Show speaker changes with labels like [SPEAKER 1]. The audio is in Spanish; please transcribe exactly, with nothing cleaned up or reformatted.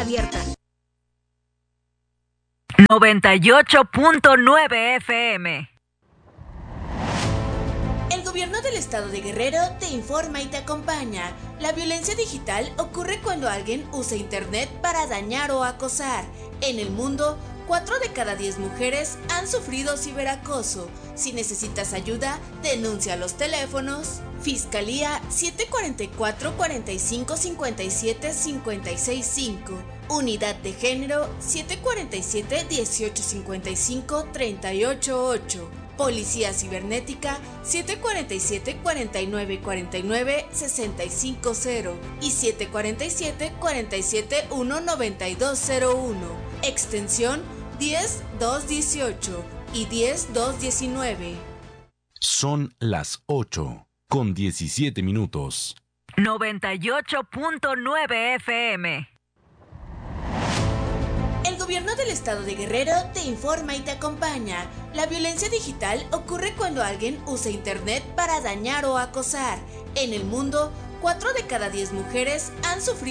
[SPEAKER 1] abierta. noventa y ocho punto nueve F M.
[SPEAKER 2] El gobierno del estado de Guerrero te informa y te acompaña. La violencia digital ocurre cuando alguien usa internet para dañar o acosar. En el mundo, cuatro de cada diez mujeres han sufrido ciberacoso. Si necesitas ayuda, denuncia a los teléfonos Fiscalía siete cuatro cuatro, cuatro cinco cinco siete, cinco seis cinco, Unidad de Género siete cuatro siete, dieciocho cincuenta y cinco, treinta y ocho ocho, Policía Cibernética siete cuatro siete, cuarenta y nueve cuarenta y nueve, sesenta y cinco cero y siete cuatro siete, cuarenta y siete, uno noventa y dos cero uno, extensión diez dos dieciocho y diez dos diecinueve.
[SPEAKER 3] Son las ocho con diecisiete minutos.
[SPEAKER 1] noventa y ocho punto nueve F M.
[SPEAKER 2] El gobierno del estado de Guerrero te informa y te acompaña. La violencia digital ocurre cuando alguien usa internet para dañar o acosar. En el mundo, cuatro de cada diez mujeres han sufrido